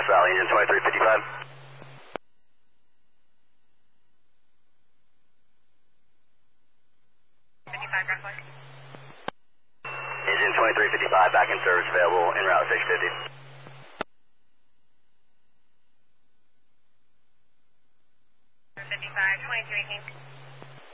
Grass Valley, engine 2355. 55 Grass Valley. Engine 2355, back in service, available en route 650. 55, 2318.